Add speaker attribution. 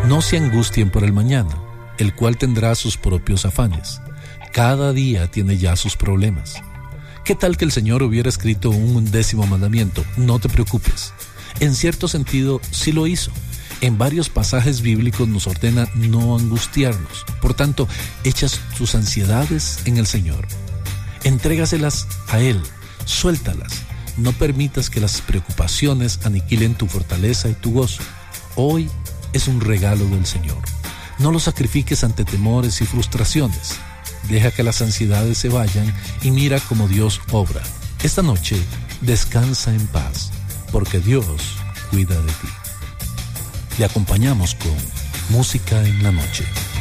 Speaker 1: No se angustien por el mañana, el cual tendrá sus propios afanes. Cada día tiene ya sus problemas. ¿Qué tal que el Señor hubiera escrito un 10º mandamiento? No te preocupes. En cierto sentido, sí lo hizo. En varios pasajes bíblicos nos ordena no angustiarnos. Por tanto, echas tus ansiedades en el Señor. Entrégaselas a Él, suéltalas. No permitas que las preocupaciones aniquilen tu fortaleza y tu gozo. Hoy es un regalo del Señor. No lo sacrifiques ante temores y frustraciones. Deja que las ansiedades se vayan y mira cómo Dios obra. Esta noche, descansa en paz, porque Dios cuida de ti. Le acompañamos con Música en la Noche.